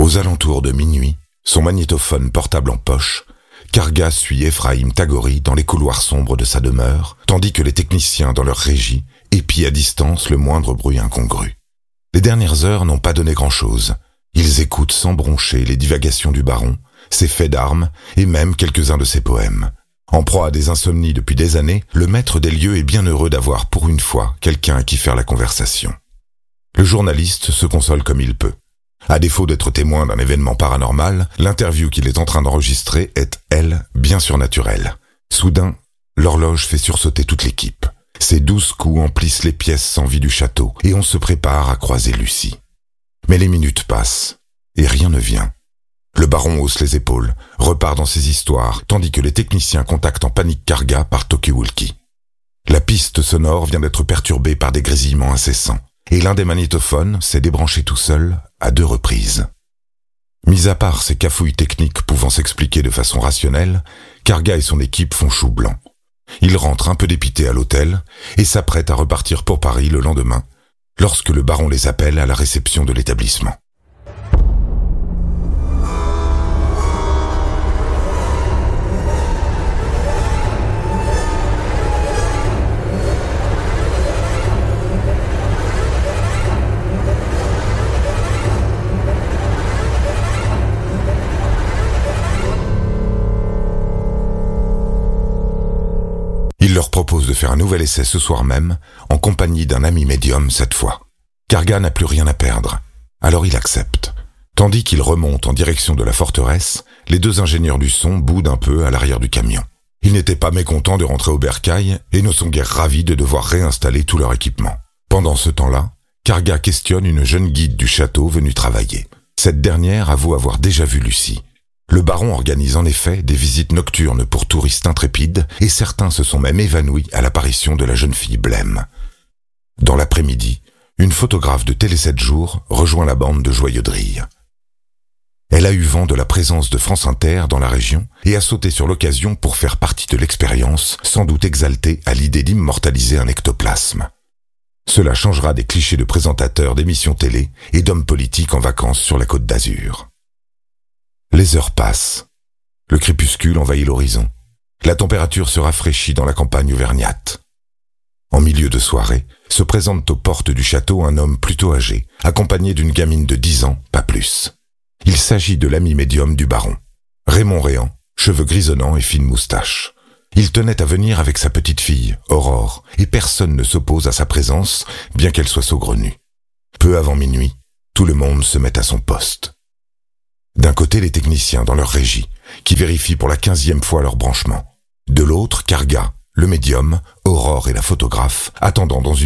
Aux alentours de minuit, son magnétophone portable en poche, Karga suit Ephraim Tagori dans les couloirs sombres de sa demeure, tandis que les techniciens dans leur régie épient à distance le moindre bruit incongru. Les dernières heures n'ont pas donné grand-chose. Ils écoutent sans broncher les divagations du baron, ses faits d'armes et même quelques-uns de ses poèmes. En proie à des insomnies depuis des années, le maître des lieux est bien heureux d'avoir pour une fois quelqu'un à qui faire la conversation. Le journaliste se console comme il peut. À défaut d'être témoin d'un événement paranormal, l'interview qu'il est en train d'enregistrer est, elle, bien surnaturelle. Soudain, l'horloge fait sursauter toute l'équipe. Ses 12 coups emplissent les pièces sans vie du château et on se prépare à croiser Lucie. Mais les minutes passent et rien ne vient. Le baron hausse les épaules, repart dans ses histoires, tandis que les techniciens contactent en panique Karga par talkie-walkie. La piste sonore vient d'être perturbée par des grésillements incessants, et l'un des magnétophones s'est débranché tout seul à 2 reprises. Mis à part ces cafouilles techniques pouvant s'expliquer de façon rationnelle, Karga et son équipe font chou blanc. Ils rentrent un peu dépités à l'hôtel et s'apprêtent à repartir pour Paris le lendemain, lorsque le baron les appelle à la réception de l'établissement. Il leur propose de faire un nouvel essai ce soir même, en compagnie d'un ami médium cette fois. Karga n'a plus rien à perdre, alors il accepte. Tandis qu'il remonte en direction de la forteresse, les 2 ingénieurs du son boudent un peu à l'arrière du camion. Ils n'étaient pas mécontents de rentrer au bercail et ne sont guère ravis de devoir réinstaller tout leur équipement. Pendant ce temps-là, Karga questionne une jeune guide du château venue travailler. Cette dernière avoue avoir déjà vu Lucie. Le baron organise en effet des visites nocturnes pour touristes intrépides et certains se sont même évanouis à l'apparition de la jeune fille blême. Dans l'après-midi, une photographe de Télé 7 jours rejoint la bande de joyeux drilles. Elle a eu vent de la présence de France Inter dans la région et a sauté sur l'occasion pour faire partie de l'expérience, sans doute exaltée à l'idée d'immortaliser un ectoplasme. Cela changera des clichés de présentateurs d'émissions télé et d'hommes politiques en vacances sur la Côte d'Azur. Les heures passent. Le crépuscule envahit l'horizon. La température se rafraîchit dans la campagne auvergnate. En milieu de soirée, se présente aux portes du château un homme plutôt âgé, accompagné d'une gamine de 10 ans, pas plus. Il s'agit de l'ami médium du baron. Raymond Réan, cheveux grisonnants et fine moustache. Il tenait à venir avec sa petite fille, Aurore, et personne ne s'oppose à sa présence, bien qu'elle soit saugrenue. Peu avant minuit, tout le monde se met à son poste. D'un côté, les techniciens dans leur régie, qui vérifient pour la 15e fois leur branchement. De l'autre, Karga, le médium, Aurore et la photographe, attendant dans une